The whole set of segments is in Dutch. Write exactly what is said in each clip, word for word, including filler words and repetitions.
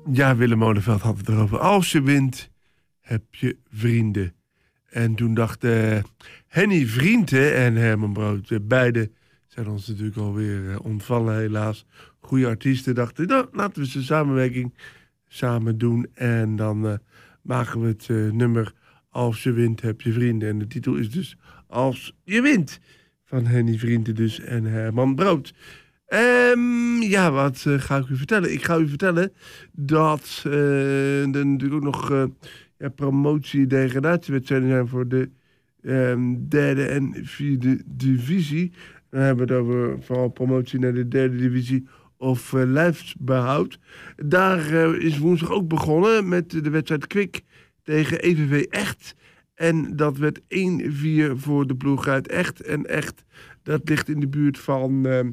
Ja, Willem Molenveld had het erover. Als je wint, heb je vrienden. En toen dachten uh, Henny Vrienden en Herman Brood, uh, beide zijn ons natuurlijk alweer uh, ontvallen helaas. Goede artiesten dachten, nou, laten we ze samenwerking samen doen. En dan uh, maken we het uh, nummer Als je wint, heb je vrienden. En de titel is dus Als je wint. Van Henny Vrienden dus en Herman Brood. Um, ja, wat uh, ga ik u vertellen? Ik ga u vertellen dat uh, er natuurlijk ook nog uh, ja, promotie-degradatiewedstrijden zijn voor de um, derde en vierde divisie. Dan hebben we het over vooral promotie naar de derde divisie of uh, lijfsbehoud. Daar uh, is woensdag ook begonnen met de wedstrijd Kwik tegen E V V Echt. En dat werd één vier voor de ploeg uit Echt. En Echt, dat ligt in de buurt van Uh,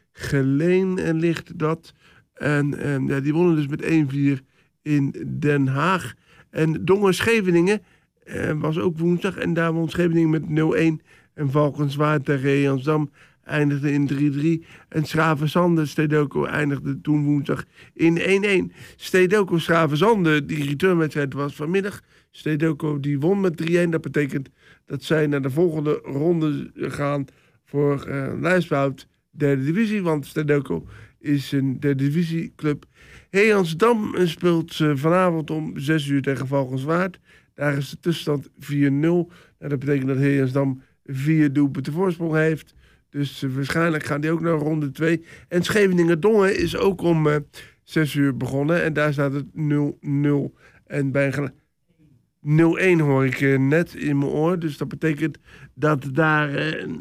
Geleen en ligt dat. En, en ja, die wonnen dus met één vier in Den Haag. En Dongen-Scheveningen eh, was ook woensdag. En daar won Scheveningen met nul-een. En Valkenswaard tegen Jansdam eindigde in drie drie. En Schravenzande, Stedoco eindigde toen woensdag in één-één. Stedoco Schravenzande, die returnwedstrijd was vanmiddag. Stedoco die won met drie-een. Dat betekent dat zij naar de volgende ronde gaan voor uh, lijfsbehoud derde divisie, want Stedoco is een derde divisieclub. Hejansdam speelt uh, vanavond om zes uur tegen Valkenswaard. Daar is de tussenstand vier nul. Nou, dat betekent dat Hejansdam vier doelpunten voorsprong heeft. Dus uh, waarschijnlijk gaan die ook naar ronde twee. En Scheveningen-Dongen is ook om uh, zes uur begonnen. En daar staat het nul nul. En bij een nul-een hoor ik uh, net in mijn oor. Dus dat betekent dat daar Uh,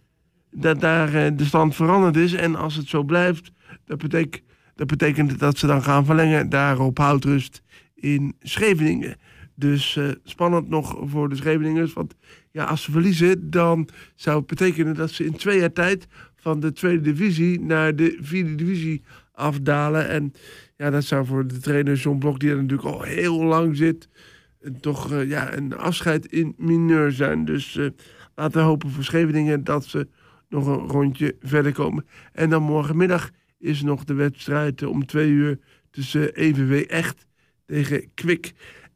dat daar uh, de stand veranderd is. En als het zo blijft, dat betekent, dat betekent dat ze dan gaan verlengen daar op Houtrust in Scheveningen. Dus uh, spannend nog voor de Scheveningers. Want ja, als ze verliezen, dan zou het betekenen dat ze in twee jaar tijd van de tweede divisie naar de vierde divisie afdalen. En ja, dat zou voor de trainer John Blok, die er natuurlijk al heel lang zit, toch uh, ja, een afscheid in mineur zijn. Dus uh, laten we hopen voor Scheveningen dat ze nog een rondje verder komen. En dan morgenmiddag is nog de wedstrijd om twee uur tussen E V V Echt tegen Kwik.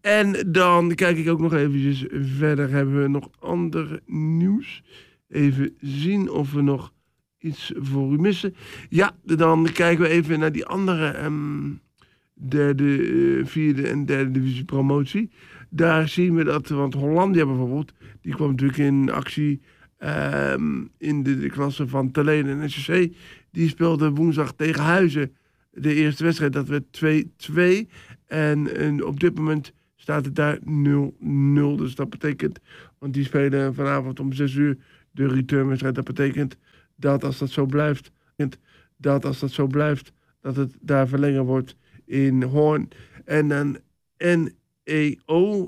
En dan kijk ik ook nog eventjes verder. Hebben we nog ander nieuws? Even zien of we nog iets voor u missen. Ja, dan kijken we even naar die andere um, derde, uh, vierde en derde divisie promotie. Daar zien we dat, want Hollandia bijvoorbeeld, die kwam natuurlijk in actie Um, in de, de klasse van Talenen en S C C. Die speelde woensdag tegen Huizen de eerste wedstrijd. Dat werd twee-twee. En, en op dit moment staat het daar nul nul. Dus dat betekent, want die spelen vanavond om zes uur de returnwedstrijd. Dat betekent dat als dat zo blijft, dat als dat zo blijft, dat het daar verlengen wordt in Hoorn. En dan N E O